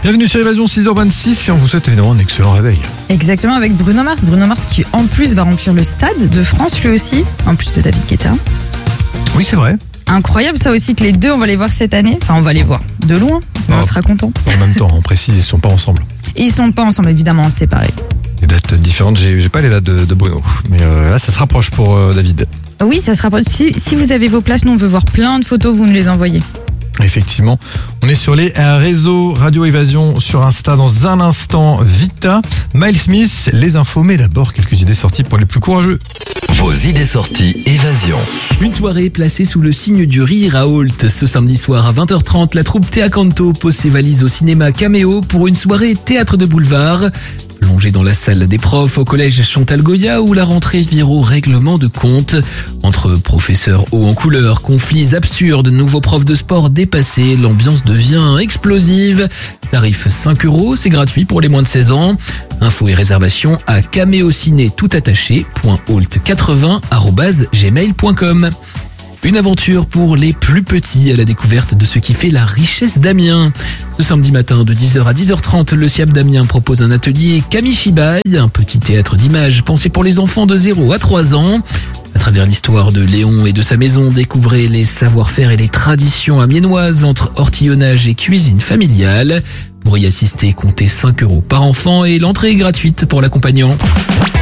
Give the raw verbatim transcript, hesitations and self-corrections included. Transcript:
Bienvenue sur Évasion, six heures vingt-six et on vous souhaite évidemment un excellent réveil. Exactement, avec Bruno Mars. Bruno Mars qui en plus va remplir le stade de France lui aussi, en plus de David Guetta. Oui, c'est vrai. Incroyable ça aussi que les deux on va les voir cette année. Enfin on va les voir de loin, mais Oh. on sera content. En même temps, on précise, ils sont pas ensemble. Et ils sont pas ensemble évidemment, séparés. Les dates différentes, j'ai, j'ai pas les dates de, de Bruno. Mais euh, là, ça se rapproche pour euh, David. Oui, ça sera. Si, si vous avez vos places, nous on veut voir plein de photos, vous nous les envoyez. Effectivement, on est sur les euh, réseaux Radio Évasion sur Insta dans un instant. Vita, Miles Smith, les infos, mais d'abord quelques idées sorties pour les plus courageux. Vos idées sorties Évasion. Une soirée placée sous le signe du rire à Ault. Ce samedi soir à vingt heures trente, la troupe Théa Canto pose ses valises au cinéma Caméo pour une soirée théâtre de boulevard. Plongé dans la salle des profs au collège Chantal Goya où la rentrée vire au règlement de compte. Entre professeurs hauts en couleur, conflits absurdes, nouveaux profs de sport dépassés, l'ambiance devient explosive. Tarif cinq euros, c'est gratuit pour les moins de seize ans. Infos et réservations à caméociné tout attaché point ault quatre-vingts arobase gmail point com. Une aventure pour les plus petits à la découverte de ce qui fait la richesse d'Amiens. Ce samedi matin de dix heures à dix heures trente, le SIAP d'Amiens propose un atelier Kamishibai, un petit théâtre d'images pensé pour les enfants de zéro à trois ans. À travers l'histoire de Léon et de sa maison, découvrez les savoir-faire et les traditions amiénoises entre ortillonnage et cuisine familiale. Pour y assister, comptez cinq euros par enfant et l'entrée est gratuite pour l'accompagnant.